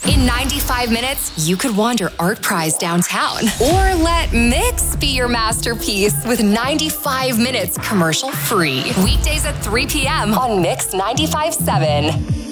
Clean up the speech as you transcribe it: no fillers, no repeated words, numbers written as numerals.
In 95 minutes, you could wander Art Prize downtown. Or let Mix be your masterpiece with 95 minutes commercial free. Weekdays at 3 p.m. on Mix 95.7.